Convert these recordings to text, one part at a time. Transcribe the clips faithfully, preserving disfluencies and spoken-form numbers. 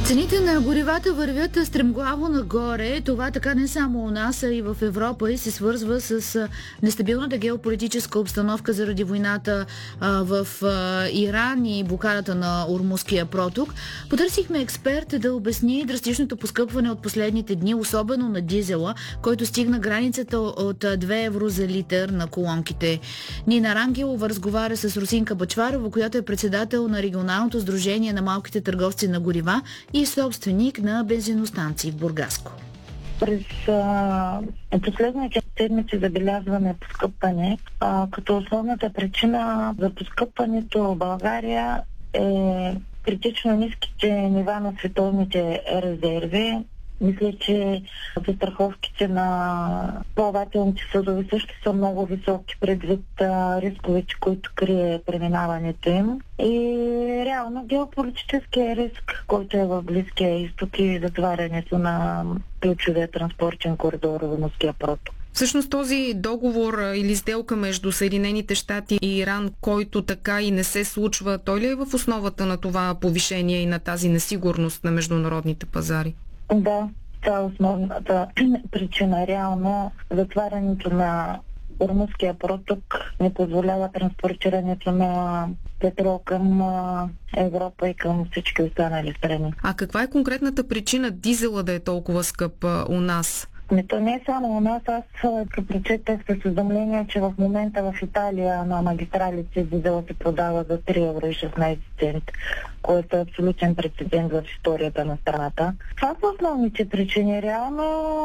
Цените на горивата вървят стремглаво нагоре. Това така не само у нас, а и в Европа и се свързва с нестабилната геополитическа обстановка заради войната а, в а, Иран и блокадата на Ормузския проток. Потърсихме експерт да обясни драстичното поскъпване от последните дни, особено на дизела, който стигна границата от две евро за литър на колонките. Нина Рангелова разговаря с Русинка Бъчварова, която е председател на регионалното сдружение на малките търговци на горива и собственик на бензиностанции в Бургаско. През а, последните седмици забелязваме поскъпване, а, като основната причина за поскъпването в България е критично ниските нива на световните резерви. Мисля, че застраховките на плавателните съдове също са много високи предвид а, рисковете, които крие преминаването им. И реално геополитическия риск, който е в Близкия изток и затварянето на ключовия транспортен коридор в Ормузския проток. Всъщност този договор или сделка между Съединените щати и Иран, който така и не се случва, той ли е в основата на това повишение и на тази несигурност на международните пазари? Да, това е основната причина. Реално затварянето на Ормузския проток не позволява транспортирането на петрол към Европа и към всички останали страни. А каква е конкретната причина дизела да е толкова скъп у нас? Не, то не е само у нас. Аз прочетах с уведомление, че в момента в Италия на магистралите дизела се продава за три евро и шестнайсет цента, което е абсолютен прецедент в историята на страната. Това са основните причини. Реално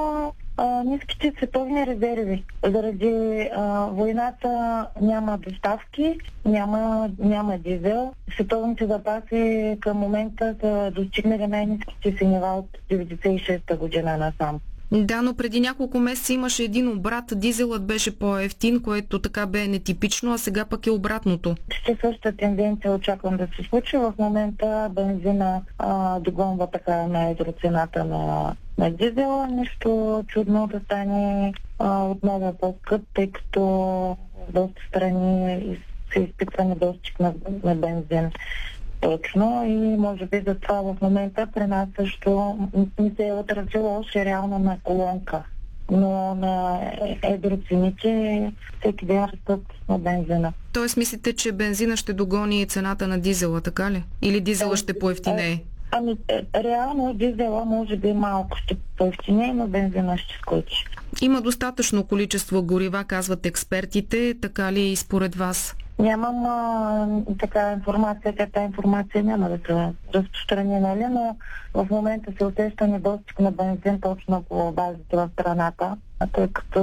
а, ниските световни резерви. Заради а, войната няма доставки, няма, няма дизел. Световните запаси към момента са достигнали най-ниските си нива от деветдесет и шеста година насам. Да, но преди няколко месеца имаше един обрат, дизелът беше по-евтин, което така бе нетипично, а сега пък е обратното. Ще същата тенденция очаквам да се случи. В момента бензина а, догонва така на едро цената на, на дизела. Нищо чудно да стане а, отново по-скъп, тъй като в доста страни се изпитва недостиг на, на бензин. Точно, и може би за това в момента при нас също не се е отразило още реално на колонка. Но на едроцените всеки ден растат на бензина. Тоест мислите, че бензина ще догони цената на дизела, така ли? Или дизела ще поевтинее? Ами, реално дизела може би малко ще поевтинее, но бензина ще скочи. Има достатъчно количество горива, казват експертите, така ли и според вас? Нямам а, така информация, тази информация няма да се разпространи, нали, но в момента се усеща недостиг на бензин точно по базите в страната, тъй като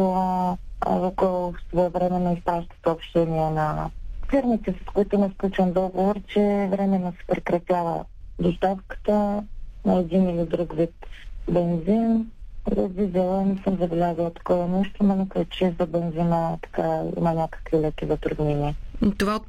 Лукойл своевременно изпраща съобщения на фирмите, с които има сключен договор, че временно се прекратява доставката на един или друг вид бензин. За дизела не съм забелязала такова нещо, но мисля, че за бензина така има някакви леки затруднения. Това от